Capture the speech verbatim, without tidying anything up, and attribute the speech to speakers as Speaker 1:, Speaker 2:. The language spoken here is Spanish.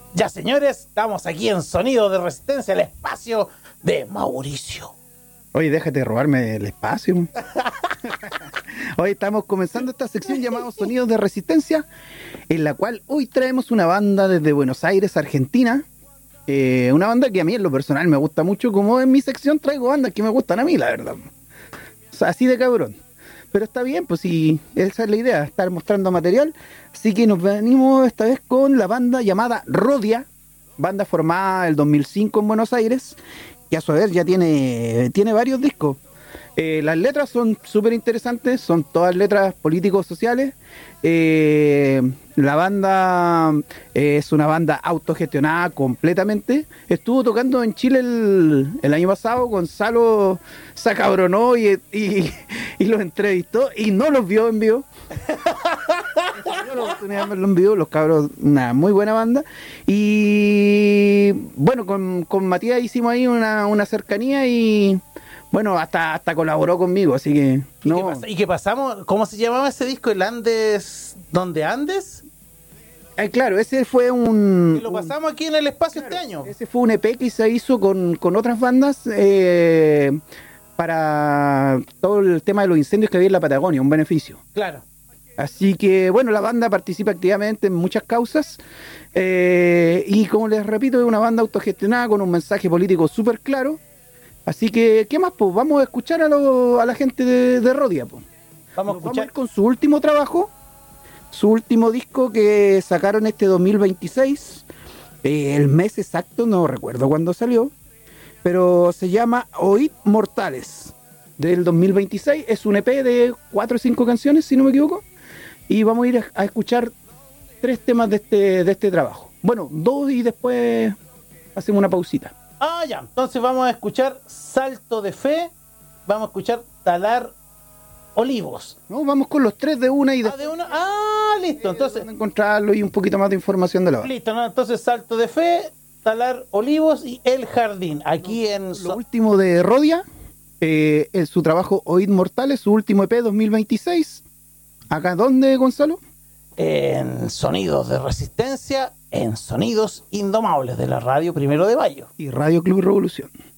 Speaker 1: Ya, señores, estamos aquí en Sonido de Resistencia, el espacio de Mauricio.
Speaker 2: Oye, déjate robarme el espacio. Hoy estamos comenzando esta sección llamada Sonidos de Resistencia, en la cual hoy traemos una banda desde Buenos Aires, Argentina. Eh, una banda que a mí en lo personal me gusta mucho, como en mi sección traigo bandas que me gustan a mí, la verdad. O sea, así de cabrón. Pero está bien, pues sí, esa es la idea, estar mostrando material. Así que nos venimos esta vez con la banda llamada Rodia, banda formada el dos mil cinco en Buenos Aires, que a su vez ya tiene, tiene varios discos. Eh, las letras son súper interesantes, son todas letras políticos sociales. Eh, la banda eh, es una banda autogestionada completamente. Estuvo tocando en Chile el, el año pasado. Gonzalo se acabronó y, y, y los entrevistó y no los vio en vivo. Yo la oportunidad de verlo en vivo, los cabros, una muy buena banda. Y bueno, con, con Matías hicimos ahí una, una cercanía y bueno, hasta hasta colaboró conmigo, así que no.
Speaker 1: ¿Y qué, pasa? ¿Y qué pasamos? ¿Cómo se llamaba ese disco? ¿El Andes? ¿Dónde Andes?
Speaker 2: Eh, claro, ese fue un...
Speaker 1: Que lo pasamos un, aquí en el espacio
Speaker 2: claro,
Speaker 1: este año.
Speaker 2: Ese fue un E P que se hizo con, con otras bandas eh, para todo el tema de los incendios que había en la Patagonia, un beneficio.
Speaker 1: Claro.
Speaker 2: Así que, bueno, la banda participa activamente en muchas causas eh, y, como les repito, es una banda autogestionada con un mensaje político súper claro. Así que, ¿qué más? Pues vamos a escuchar a, lo, a la gente de, de Rodia. Pues.
Speaker 1: Vamos a escuchar. Vamos a ir
Speaker 2: con su último trabajo, su último disco que sacaron este dos mil veintiséis. Eh, el mes exacto, no recuerdo cuándo salió, pero se llama Oíd Mortales, del dos mil veintiséis. Es un E P de cuatro o cinco canciones, si no me equivoco. Y vamos a ir a, a escuchar tres temas de este, de este trabajo. Bueno, dos y después hacemos una pausita.
Speaker 1: Ah, ya. Entonces vamos a escuchar Salto de Fe, vamos a escuchar Talar Olivos.
Speaker 2: No, vamos con los tres de una y
Speaker 1: ah, de una. Ah, listo. Entonces
Speaker 2: encontrarlo y un poquito más de información de la banda.
Speaker 1: Listo, ¿no? Entonces Salto de Fe, Talar Olivos y El Jardín. Aquí no, en
Speaker 2: lo último de Rodia, eh, en su trabajo Oíd Mortales, su último E P dos mil veintiséis. ¿Acá dónde, Gonzalo?
Speaker 1: En Sonidos de Resistencia, en Sonidos Indomables de la Radio Primero de Mayo
Speaker 2: y Radio Club Revolución.